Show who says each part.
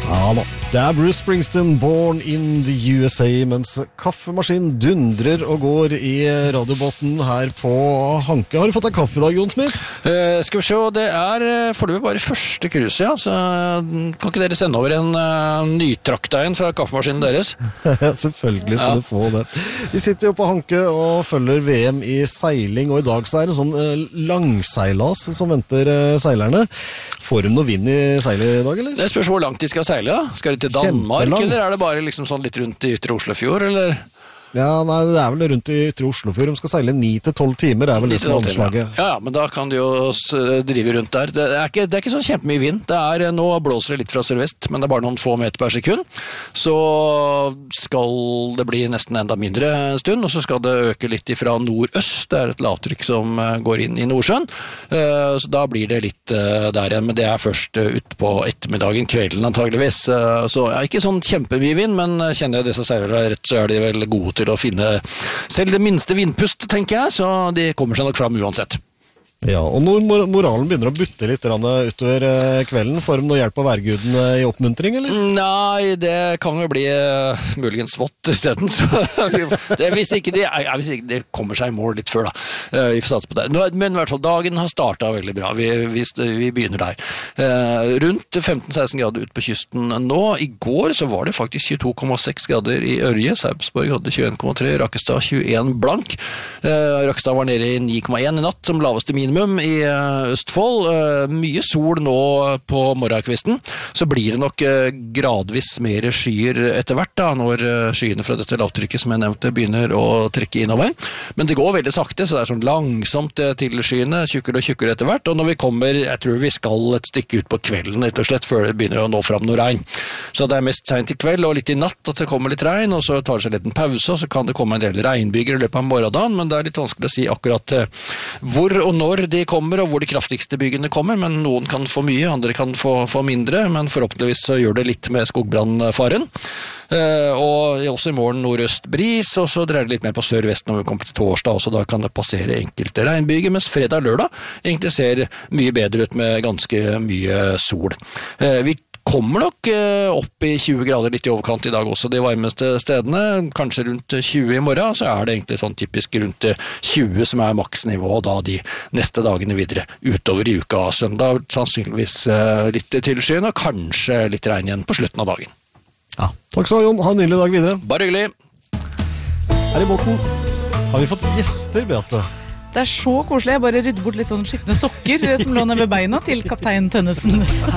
Speaker 1: Ja da, det Bruce Springsteen, Born in the USA, mens kaffemaskinen dundrer og går i radiobåten her på Hanke. Har du fått deg kaffe i dag, Jon Smith?
Speaker 2: Skal vi se, det foreløpig bare første krus, ja. Så kan ikke dere sende over en nytrakta en fra kaffemaskinen deres?
Speaker 1: Selvfølgelig skal du få det. Vi sitter jo på Hanke og følger VM i seiling, og i dag så det en sånn langseilas som venter seilerne. Får de noe vind i seilet i dag, eller?
Speaker 2: Det spørs hvor langt de skal seile, ja. Skal de til Danmark,
Speaker 1: Kjempelangt.
Speaker 2: eller det bare liksom sånn litt rundt i Ytre Oslofjord, eller?
Speaker 1: Ja, nei, det vel rundt i Ytre Oslofjord. De skal seile 9-12 timer, det vel det som er anslaget.
Speaker 2: Ja, men da kan de jo drive rundt der. Det er ikke så kjempemye vind. Nå blåser det litt fra sørvest, men det bare noen få meter per sekund. Så skal det bli nesten enda mindre en stund, og så skal det øke litt fra nordøst. Det et lavtrykk som går inn i Nordsjøen. Så da blir det litt der igjen, men det først ut på ettermiddagen, kvelden antageligvis. Så ikke sånn kjempemye vind, men kjenner jeg disse seilere rett, så de vel gode til å finne selv det minste vindpust, tenker jeg, så de kommer seg nok fram uansett.
Speaker 1: Ja, og når moralen begynner å butte litt utover kvelden, får de noe hjelp av værguden i oppmuntring, eller? Nei,
Speaker 2: det kan jo bli muligens vått i stedet, så hvis ikke de kommer seg i mål litt før da, vi får satse på det. Men i hvert fall, dagen har startet veldig bra, vi begynner der. Rundt 15-16 grader ut på kysten nå. I går så var det faktisk 22,6 grader i Ørje, Sarpsborg hadde 21,3, Rakkestad 21 blank. Rakkestad var nede i 9,1 i natt, som laveste minimum i Østfold. Mye sol nå på morgenkvisten, så blir det nok gradvis mer skyer etter hvert da, når skyene fra dette lavtrykket som jeg nevnte begynner å trekke innover. Men det går veldig sakte, så det sånn langsomt til skyene, tjukkere og tjukkere etter hvert, og når vi kommer, jeg tror vi skal et stykke ut på kvelden rett og slett, før det begynner å nå fram noe regn. Så det mest sent i kveld og litt i natt at det kommer litt regn, og så tar det seg litt en pause, og så kan det komme en del regnbyger i løpet av morgendagen, men det litt vanskelig å si akkurat hvor og når de kommer, og hvor de kraftigste byggene kommer, men noen kan få mye, andre kan få mindre, men forhåpentligvis så gjør det litt med skogbrannfaren. Og også i morgen nordøst bris, og så dreier det litt mer på sør-vest når vi kommer til torsdag, også da kan det passere enkelte regnbyger, mens fredag og lørdag egentlig ser mye bedre ut med ganske mye sol. Vi kommer nok opp i 20 grader litt i overkant i dag også, de varmeste stedene, kanskje rundt 20 i morgen, så det egentlig sånn typisk rundt 20 som maksnivå da de neste dagene videre utover i uka. Søndag sannsynligvis litt tilskyende, og kanskje litt regn igjen på slutten av dagen.
Speaker 1: Ja, takk skal du, Jon. Ha en nydelig dag videre.
Speaker 2: Bare hyggelig.
Speaker 1: Her i båten har vi fått gjester, Beate.
Speaker 3: Det så koselig, jeg bare rydde bort litt sånn skittende sokker som lå ned ved beina til kaptein Tønnesen.